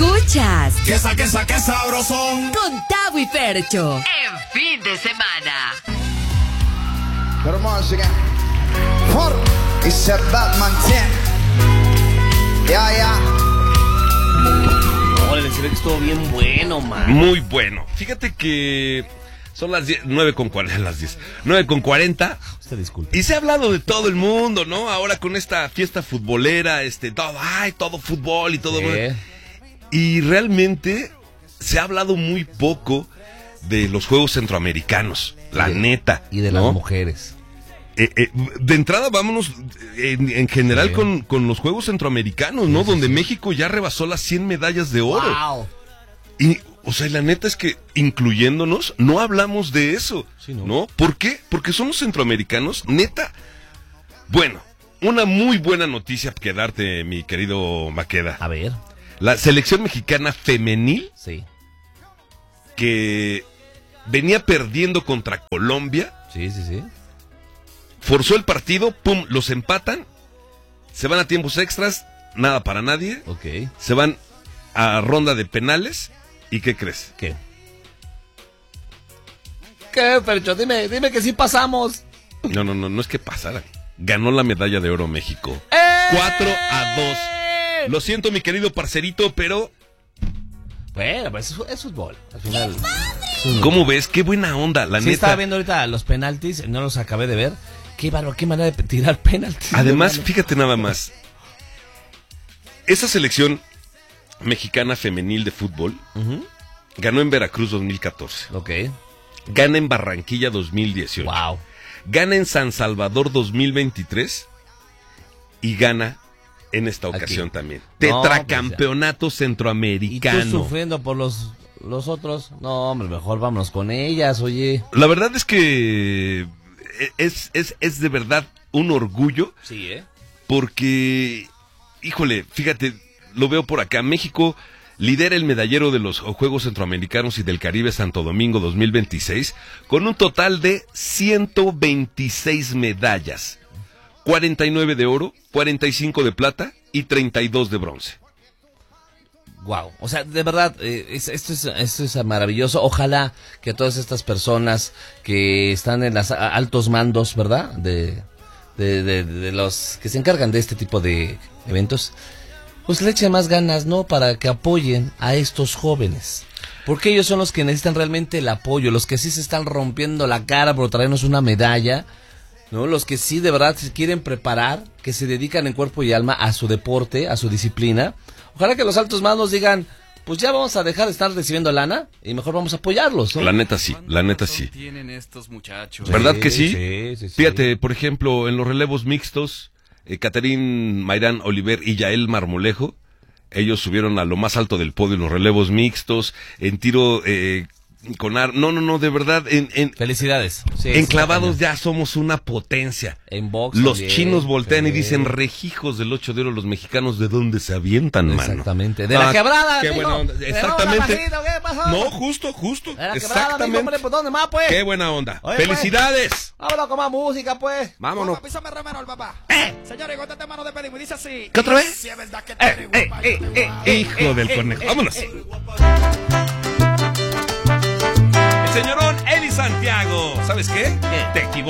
Escuchas ¡Que sabrosón! con Tavo y Fercho en fin de semana. Hermoso, it's a Batman 10. Ya. Órale, se ve que estuvo bien bueno, man. Muy bueno. Fíjate que son las 10, 9:40. Usted disculpe. Y se ha hablado de todo el mundo, ¿no? Ahora con esta fiesta futbolera, todo fútbol y todo. Sí. Y realmente se ha hablado muy poco de los Juegos Centroamericanos, la neta. Y de ¿no? las mujeres. De entrada vámonos en general Sí. con los Juegos Centroamericanos, ¿no? Sí, Donde sí. México ya rebasó las 100 medallas de oro. ¡Wow! Y, o sea, la neta es que, incluyéndonos, no hablamos de eso, Sí, ¿no? ¿no? ¿Por qué? Porque son los centroamericanos, neta. Bueno, una muy buena noticia que darte, mi querido Maqueda. A ver. La selección mexicana femenil, Sí. que venía perdiendo contra Colombia, Sí. forzó el partido, pum, los empatan, se van a tiempos extras, nada para nadie, Ok. se van a ronda de penales, ¿y qué crees? ¿Qué? ¿Qué, Fercho? Dime que sí pasamos. No es que pasara. Ganó la medalla de oro México. 4-2. Lo siento, mi querido parcerito, pero Bueno, pues es fútbol. Al final. ¿cómo ves? Qué buena onda, la Sí, neta. estaba viendo ahorita los penaltis, no los acabé de ver. Qué bárbaro, qué manera de tirar penaltis. Además, hermano. fíjate nada más. Esa selección mexicana femenil de fútbol Ujú. ganó en Veracruz 2014. Ok. Gana en Barranquilla 2018. Wow. Gana en San Salvador 2023 y gana en esta ocasión también. No, Tetracampeonato Y centroamericano. tú sufriendo por los otros. No, hombre, mejor vámonos con ellas, oye. La verdad es que es de verdad un orgullo Sí, porque, híjole, fíjate, lo veo por acá. México lidera el medallero de los Juegos Centroamericanos y del Caribe Santo Domingo 2026 con un total de 126 medallas. 49 de oro, 45 de plata y 32 de bronce. Wow. O sea, de verdad, esto es maravilloso. Ojalá que todas estas personas que están en los altos mandos, ¿verdad? De los que se encargan de este tipo de eventos, pues le echen más ganas, ¿no? Para que apoyen a estos jóvenes. Porque ellos son los que necesitan realmente el apoyo, los que sí se están rompiendo la cara por traernos una medalla, ¿no? Los que sí de verdad se quieren preparar, que se dedican en cuerpo y alma a su deporte, a su disciplina. Ojalá que los altos mandos digan, pues ya vamos a dejar de estar recibiendo lana y mejor vamos a apoyarlos, ¿no? La neta sí, la neta sí. Tienen estos muchachos. ¿Verdad que sí? Sí. Fíjate, por ejemplo, en los relevos mixtos, Caterín Mayrán Oliver y Yael Marmolejo, ellos subieron a lo más alto del podio en los relevos mixtos, en tiro con no, de verdad, Felicidades. Sí, en sí, clavados está ya somos una potencia. cañón. En box Los también, chinos voltean y sí. dicen, rejijos del 8 de oro, los mexicanos, ¿de dónde se avientan, mano? Exactamente. De la quebrada, qué mijo. buena onda. ¿De Exactamente. dónde, bajito? ¿Qué pasó? No, justo, De la quebrada, mijo, exactamente. hombre, ¿por dónde más, pues? Qué buena onda. Oye, ¡Felicidades! Vámonos con más música, pues. Vámonos. Písame remero el papá. Señores, gótate mano de pedimos y dice así. ¿Qué otra vez? Si es verdad que te digo, papá, yo te voy a- Hijo del conejo. Vámonos. El señorón Eli Santiago. ¿Sabes qué? Te equivocas.